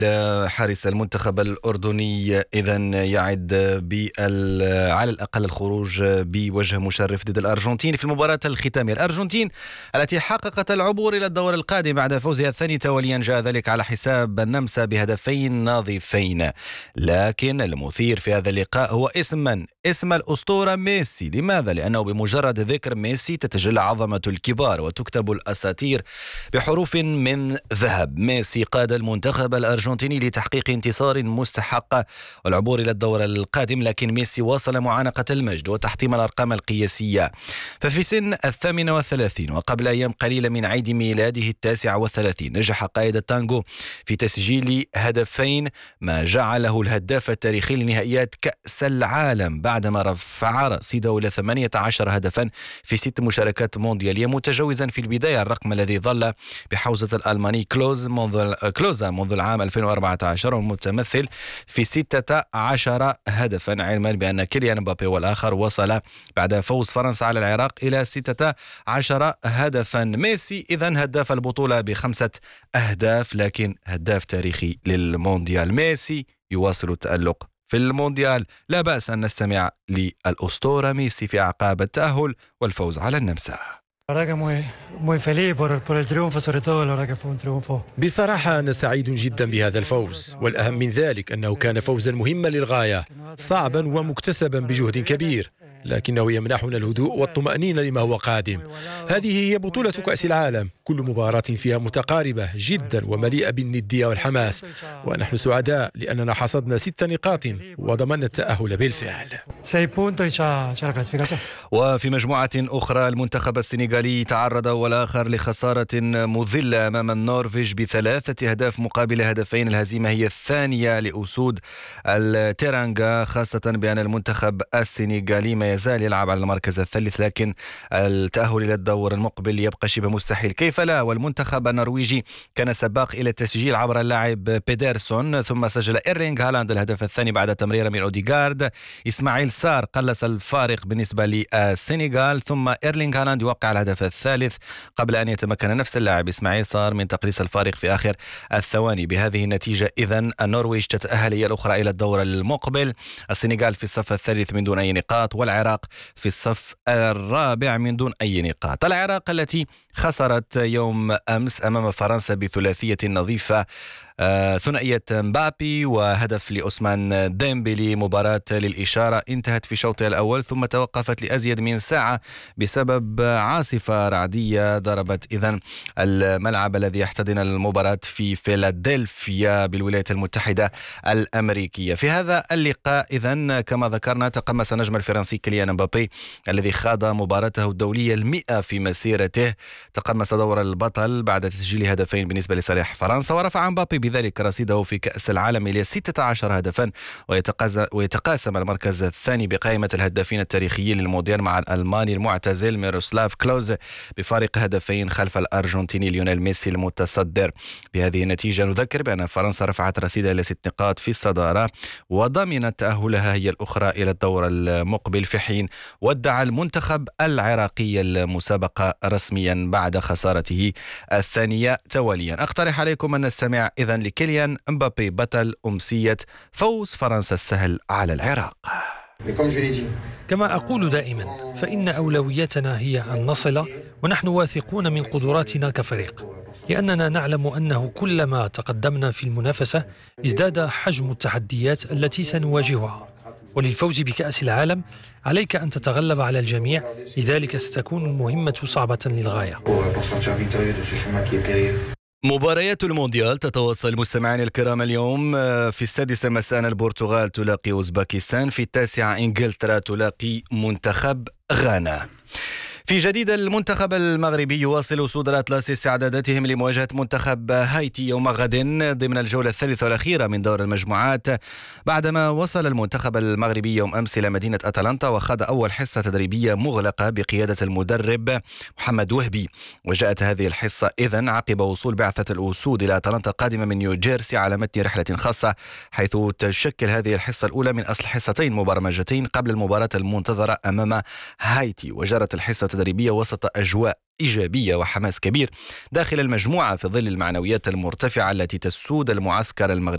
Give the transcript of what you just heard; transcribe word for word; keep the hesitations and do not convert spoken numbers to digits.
حارس المنتخب الأردني إذن يعد على الأقل الخروج بوجه مشرف ضد الأرجنتين في المباراة الختامية. الأرجنتين التي حققت العبور إلى الدور القادم بعد فوزها الثاني تواليا، جاء ذلك على حساب النمسا بهدفين نظيفين. لكن المثير في هذا اللقاء هو اسما اسم الأسطورة ميسي. لماذا؟ لأنه بمجرد ذكر ميسي تتجلى عظمة الكبار وتكتب الأساطير بحروف من ذهب. ميسي قاد المنتخب الأرجنتيني لتحقيق انتصار مستحق والعبور إلى الدور القادم، لكن ميسي واصل معانقة المجد وتحطيم الأرقام القياسية. ففي سن الثامنة والثلاثين وقبل أيام قليلة من عيد ميلاده التاسع والثلاثين نجح قائد التانغو في تسجيل هدفين، ما جعله الهداف التاريخي لنهائيات كأس العالم بعدما رفع رصيده إلى ثمانية عشر هدفا في ست مشاركات مونديالية، متجاوزا في البداية الرقم الذي ظل بحوزة الألماني كلوز منذ كلوزا منذ العام ألفين وأربعة عشر، والمتمثل في ستة عشر هدفا، علما بأن كيليان مبابي والآخر وصل بعد فوز فرنسا على العراق إلى ستة عشر هدفا. ميسي إذن هداف البطولة بخمسة أهداف، لكن هداف تاريخي للمونديال. ميسي يواصل التألق في المونديال. لا بأس أن نستمع للأسطورة ميسي في أعقاب التأهل والفوز على النمسا. بصراحة أنا سعيد جدا بهذا الفوز، والأهم من ذلك أنه كان فوزا مهما للغاية، صعبا ومكتسبا بجهد كبير، لكنه يمنحنا الهدوء والطمأنينة لما هو قادم. هذه هي بطولة كأس العالم، كل مباراة فيها متقاربة جدا ومليئة بالندية والحماس، ونحن سعداء لأننا حصدنا ست نقاط وضمننا التأهل بالفعل. وفي مجموعة أخرى المنتخب السنغالي تعرض والآخر لخسارة مذلة أمام النرويج بثلاثة أهداف مقابل هدفين. الهزيمة هي الثانية لأسود التيرانغا، خاصة بأن المنتخب السنغالي ما يزال يلعب على المركز الثالث، لكن التأهل إلى الدور المقبل يبقى شبه مستحيل. كيف لا؟ والمنتخب النرويجي كان سباق إلى التسجيل عبر اللاعب بيدرسون، ثم سجل إيرلينغ هالاند الهدف الثاني بعد تمريرة من أوديغارد. إسماعيل سار قلص الفارق بالنسبة للسنغال، ثم إيرلينغ هالاند يوقع الهدف الثالث قبل أن يتمكن نفس اللاعب إسماعيل سار من تقليص الفارق في آخر الثواني. بهذه النتيجة إذن النرويج تتأهل هي الأخرى إلى الدور المقبل. السنغال في الصف الثالث من دون أي نقاط، والعراق في الصف الرابع من دون أي نقاط. العراق التي خسرت يوم أمس أمام فرنسا بثلاثية نظيفة، آه، ثنائية مبابي وهدف لأوسمان ديمبلي. مباراة للإشارة انتهت في شوطها الأول ثم توقفت لأزيد من ساعة بسبب عاصفة رعدية ضربت إذن الملعب الذي يحتضن المباراة في فيلادلفيا بالولايات المتحدة الأمريكية. في هذا اللقاء إذن كما ذكرنا تقمص النجم الفرنسي كيليان مبابي الذي خاض مباراته الدولية المئة في مسيرته، تقمص دور البطل بعد تسجيل هدفين بالنسبة لصالح فرنسا، ورفع مبابي بذلك رصيده في كأس العالم إلى ستة عشر هدفا، ويتقاسم المركز الثاني بقائمة الهدافين التاريخيين للمونديال مع الألماني المعتزل ميروسلاف كلوز بفارق هدفين خلف الأرجنتيني ليونيل ميسي المتصدر. بهذه النتيجة نذكر بأن فرنسا رفعت رصيدها إلى ست نقاط في الصدارة وضمنت تأهلها هي الأخرى إلى الدور المقبل، في حين ودع المنتخب العراقي المسابقة رسميا بعد خسارته الثانية تواليا. أقترح عليكم أن نستمع إذن لكيليان مبابي بطل أمسية فوز فرنسا السهل على العراق. كما أقول دائما فإن أولويتنا هي أن نصل، ونحن واثقون من قدراتنا كفريق، لأننا نعلم أنه كلما تقدمنا في المنافسة ازداد حجم التحديات التي سنواجهها. وللفوز بكأس العالم عليك أن تتغلب على الجميع، لذلك ستكون المهمة صعبة للغاية. مباريات المونديال تتواصل مستمعين الكرام. اليوم في السادسة مساء البرتغال تلاقي أوزباكستان، في التاسعة إنجلترا تلاقي منتخب غانا. في جديد المنتخب المغربي يواصل أسود الأطلس استعداداتهم لمواجهة منتخب هايتي يوم غد ضمن الجولة الثالثة والأخيرة من دور المجموعات، بعدما وصل المنتخب المغربي يوم أمس إلى مدينة أتلانتا وخاض أول حصة تدريبية مغلقة بقيادة المدرب محمد وهبي. وجاءت هذه الحصة إذن عقب وصول بعثة الأسود إلى أتلانتا قادمة من نيوجيرسي على متن رحلة خاصة، حيث تشكل هذه الحصة الأولى من أصل حصتين مبرمجتين قبل المباراة المنتظرة أمام هايتي. وجرت الحصة التدريبية وسط أجواء إيجابية وحماس كبير داخل المجموعة في ظل المعنويات المرتفعة التي تسود المعسكر المغربي